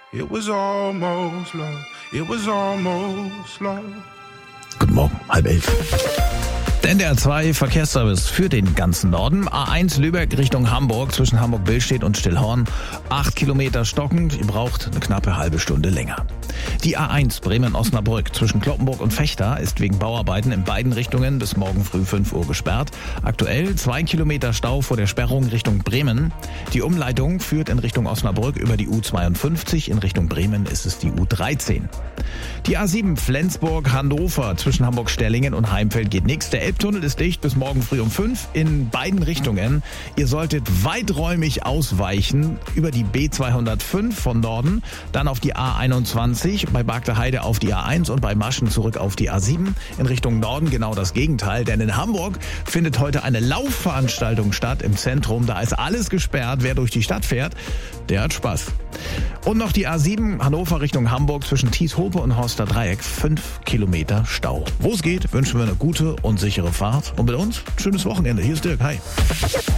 It was almost love. It was almost love. Guten Morgen, 10:30. Der NDR2 Verkehrsservice für den ganzen Norden. A1 Lübeck Richtung Hamburg zwischen Hamburg-Billstedt und Stillhorn. 8 Kilometer stockend. Ihr braucht eine knappe halbe Stunde länger. Die A1 Bremen-Osnabrück zwischen Cloppenburg und Vechta ist wegen Bauarbeiten in beiden Richtungen bis morgen früh 5 Uhr gesperrt. Aktuell 2 Kilometer Stau vor der Sperrung Richtung Bremen. Die Umleitung führt in Richtung Osnabrück über die U52. In Richtung Bremen ist es die U13. Die A7 Flensburg-Hannover zwischen Hamburg-Stellingen und Heimfeld geht nichts. Der Elbtunnel ist dicht bis morgen früh um 5 in beiden Richtungen. Ihr solltet weiträumig ausweichen über die B205 von Norden, dann auf die A21, bei Bargteheide auf die A1 und bei Maschen zurück auf die A7. In Richtung Norden genau das Gegenteil, denn in Hamburg findet heute eine Laufveranstaltung statt im Zentrum. Da ist alles gesperrt. Wer durch die Stadt fährt, der hat Spaß. Und noch die A7 Hannover Richtung Hamburg zwischen Thieshope und Horster Dreieck. 5 Kilometer Stau. Wo es geht, wünschen wir eine gute und sichere Fahrt. Und mit uns, schönes Wochenende. Hier ist Dirk. Hi.